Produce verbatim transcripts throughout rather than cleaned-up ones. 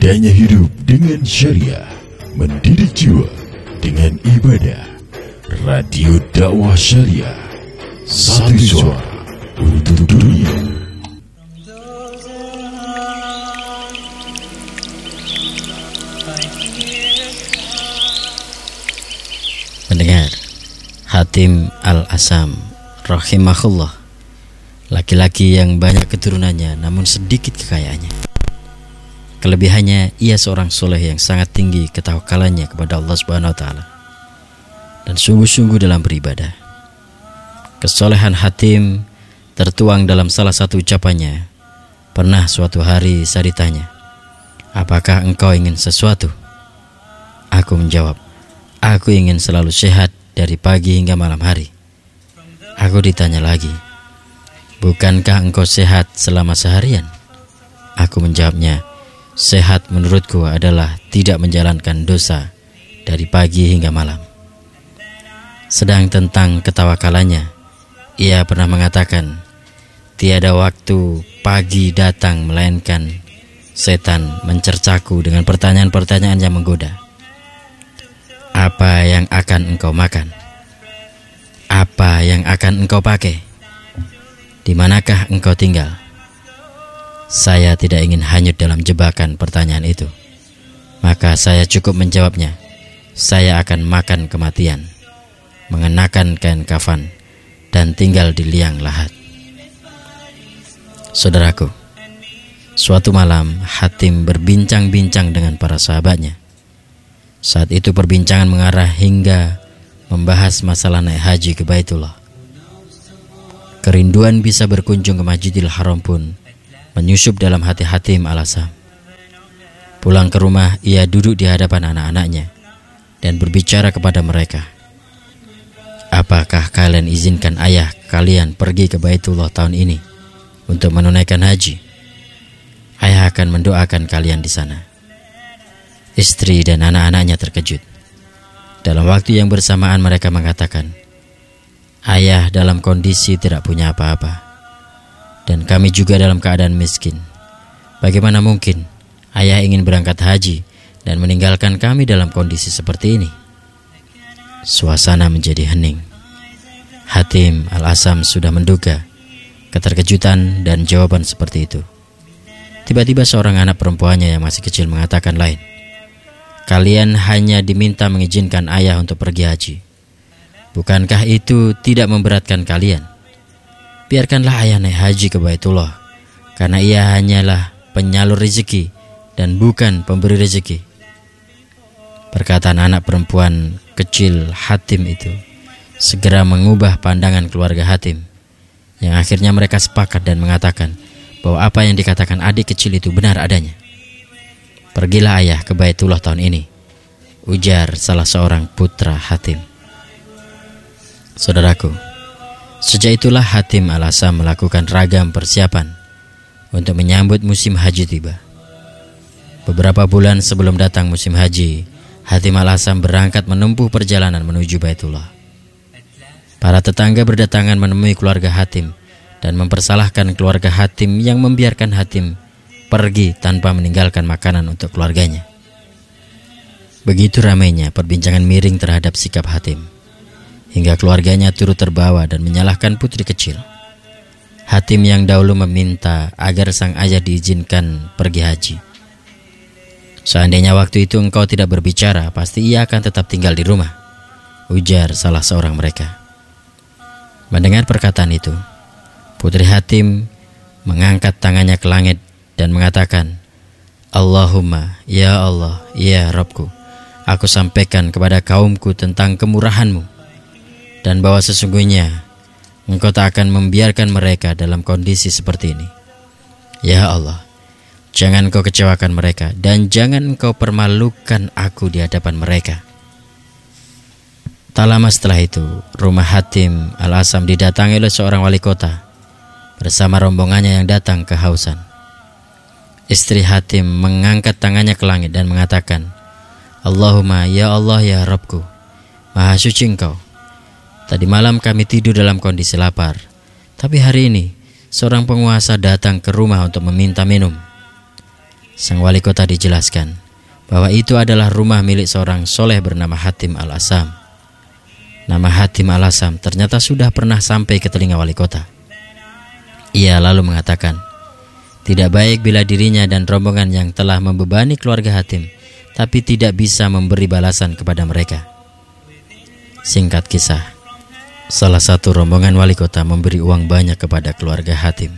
Indahnya hidup dengan syariah, mendidik jiwa dengan ibadah. Radio dakwah syariah, satu suara untuk dunia. Mendengar Hatim Al-Asam rahimahullah, laki-laki yang banyak keturunannya namun sedikit kekayaannya. Kelebihannya, ia seorang soleh yang sangat tinggi ketawakalannya kepada Allah Subhanahu wa Ta'ala dan sungguh-sungguh dalam beribadah. Kesolehan Hatim tertuang dalam salah satu ucapannya. Pernah suatu hari saya ditanya, "Apakah engkau ingin sesuatu?" Aku menjawab, "Aku ingin selalu sehat dari pagi hingga malam hari." Aku ditanya lagi, "Bukankah engkau sehat selama seharian?" Aku menjawabnya, "Sehat menurutku adalah tidak menjalankan dosa dari pagi hingga malam." Sedang tentang ketawakalannya, ia pernah mengatakan, "Tiada waktu pagi datang melainkan setan mencercaku dengan pertanyaan-pertanyaan yang menggoda. Apa yang akan engkau makan? Apa yang akan engkau pakai? Di manakah engkau tinggal?" Saya tidak ingin hanyut dalam jebakan pertanyaan itu. Maka saya cukup menjawabnya, "Saya akan makan kematian, mengenakan kain kafan, dan tinggal di liang lahat." Saudaraku, suatu malam Hatim berbincang-bincang dengan para sahabatnya. Saat itu perbincangan mengarah hingga membahas masalah naik haji ke Baitullah. Kerinduan bisa berkunjung ke Masjidil Haram pun menyusup dalam hati Hatim Al-Asam. Pulang ke rumah, ia duduk di hadapan anak-anaknya dan berbicara kepada mereka, "Apakah kalian izinkan ayah kalian pergi ke Baitullah tahun ini untuk menunaikan haji? Ayah akan mendoakan kalian di sana." Istri dan anak-anaknya terkejut. Dalam waktu yang bersamaan mereka mengatakan, "Ayah dalam kondisi tidak punya apa-apa, dan kami juga dalam keadaan miskin. Bagaimana mungkin ayah ingin berangkat haji dan meninggalkan kami dalam kondisi seperti ini?" Suasana menjadi hening. Hatim Al-Asam sudah menduga keterkejutan dan jawaban seperti itu. Tiba-tiba seorang anak perempuannya yang masih kecil mengatakan lain, "Kalian hanya diminta mengizinkan ayah untuk pergi haji. Bukankah itu tidak memberatkan kalian? Biarkanlah ayah naik haji ke Baitullah, karena ia hanyalah penyalur rezeki dan bukan pemberi rezeki." Perkataan anak perempuan kecil Hatim itu segera mengubah pandangan keluarga Hatim, yang akhirnya mereka sepakat dan mengatakan bahwa apa yang dikatakan adik kecil itu benar adanya. "Pergilah ayah ke Baitullah tahun ini," ujar salah seorang putra Hatim. Saudaraku, sejak itulah Hatim Al-Asam melakukan ragam persiapan untuk menyambut musim haji tiba. Beberapa bulan sebelum datang musim haji, Hatim Al-Asam berangkat menempuh perjalanan menuju Baitullah. Para tetangga berdatangan menemui keluarga Hatim dan mempersalahkan keluarga Hatim yang membiarkan Hatim pergi tanpa meninggalkan makanan untuk keluarganya. Begitu ramainya perbincangan miring terhadap sikap Hatim, hingga keluarganya turut terbawa dan menyalahkan putri kecil. Hatim yang dahulu meminta agar sang ayah diizinkan pergi haji. "Seandainya waktu itu engkau tidak berbicara, pasti ia akan tetap tinggal di rumah," ujar salah seorang mereka. Mendengar perkataan itu, putri Hatim mengangkat tangannya ke langit dan mengatakan, "Allahumma, ya Allah, ya Rabbku, aku sampaikan kepada kaumku tentang kemurahan-Mu, dan bahwa sesungguhnya Engkau tak akan membiarkan mereka dalam kondisi seperti ini. Ya Allah, jangan Engkau kecewakan mereka, dan jangan Engkau permalukan aku di hadapan mereka." Tak lama setelah itu, rumah Hatim Al-Asam didatangi oleh seorang wali kota bersama rombongannya yang datang kehausan. Istri Hatim mengangkat tangannya ke langit dan mengatakan, "Allahumma, ya Allah, ya Rabbku, Maha suci Engkau. Tadi malam kami tidur dalam kondisi lapar, tapi hari ini seorang penguasa datang ke rumah untuk meminta minum. Sang wali kota dijelaskan bahwa itu adalah rumah milik seorang soleh bernama Hatim Al-Asam. Nama Hatim Al-Asam ternyata sudah pernah sampai ke telinga wali kota. Ia lalu mengatakan, tidak baik bila dirinya dan rombongan yang telah membebani keluarga Hatim tapi tidak bisa memberi balasan kepada mereka. Singkat kisah, salah satu rombongan wali kota memberi uang banyak kepada keluarga Hatim.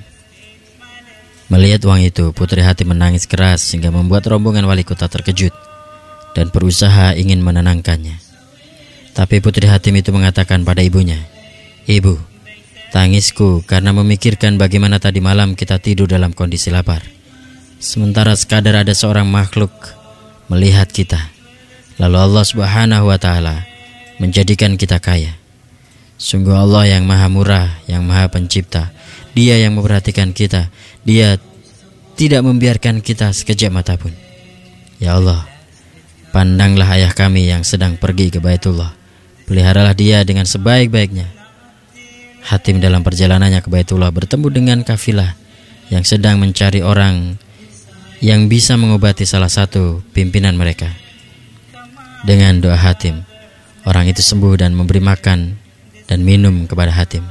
Melihat uang itu, putri Hatim menangis keras sehingga membuat rombongan wali kota terkejut dan berusaha ingin menenangkannya. Tapi putri Hatim itu mengatakan pada ibunya, "Ibu, tangisku karena memikirkan bagaimana tadi malam kita tidur dalam kondisi lapar. Sementara sekadar ada seorang makhluk melihat kita, lalu Allah Subhanahu wa Ta'ala menjadikan kita kaya. Sungguh Allah yang maha murah, yang maha pencipta. Dia yang memperhatikan kita. Dia tidak membiarkan kita sekejap mata pun. Ya Allah, pandanglah ayah kami yang sedang pergi ke Baitullah. Peliharalah dia dengan sebaik-baiknya." Hatim dalam perjalanannya ke Baitullah bertemu dengan kafilah yang sedang mencari orang yang bisa mengobati salah satu pimpinan mereka. Dengan doa Hatim, orang itu sembuh dan memberi makan dan minum kepada Hatim.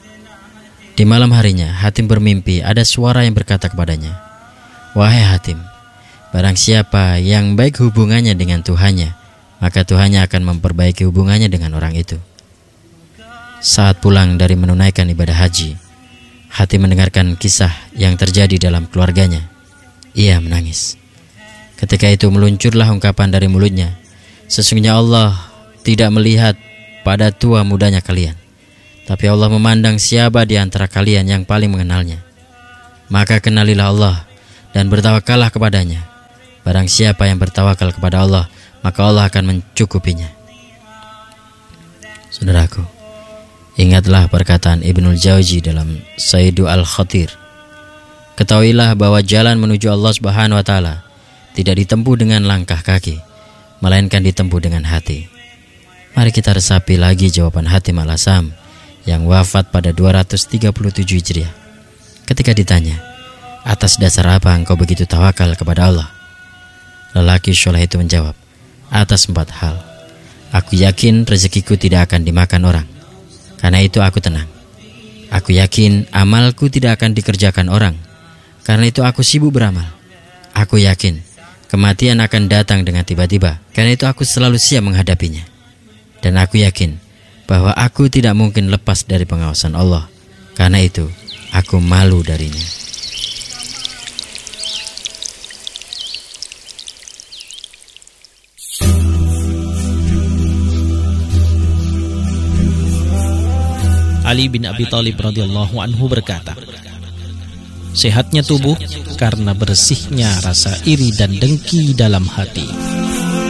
Di malam harinya, Hatim bermimpi ada suara yang berkata kepadanya, "Wahai Hatim, barang siapa yang baik hubungannya dengan Tuhannya, maka Tuhannya akan memperbaiki hubungannya dengan orang itu." Saat pulang dari menunaikan ibadah haji, Hatim mendengarkan kisah yang terjadi dalam keluarganya. Ia menangis. Ketika itu meluncurlah ungkapan dari mulutnya, "Sesungguhnya Allah tidak melihat pada tua mudanya kalian, tapi Allah memandang siapa di antara kalian yang paling mengenalnya. Maka kenalilah Allah dan bertawakallah kepadanya. Barang siapa yang bertawakal kepada Allah, maka Allah akan mencukupinya." Saudaraku, ingatlah perkataan Ibnul Jauzi dalam Sayyidu Al-Khatir. Ketahuilah bahwa jalan menuju Allah Subhanahu wa Ta'ala tidak ditempuh dengan langkah kaki, melainkan ditempuh dengan hati. Mari kita resapi lagi jawaban Hatim Al-Asam yang wafat pada dua ratus tiga puluh tujuh Hijriah. Ketika ditanya, "Atas dasar apa engkau begitu tawakal kepada Allah?" Lelaki soleh itu menjawab, "Atas empat hal. Aku yakin rezekiku tidak akan dimakan orang, karena itu aku tenang. Aku yakin amalku tidak akan dikerjakan orang, karena itu aku sibuk beramal. Aku yakin kematian akan datang dengan tiba-tiba, karena itu aku selalu siap menghadapinya. Dan aku yakin bahwa aku tidak mungkin lepas dari pengawasan Allah, karena itu aku malu darinya." Ali bin Abi Thalib radhiyallahu anhu berkata, "Sehatnya tubuh karena bersihnya rasa iri dan dengki dalam hati."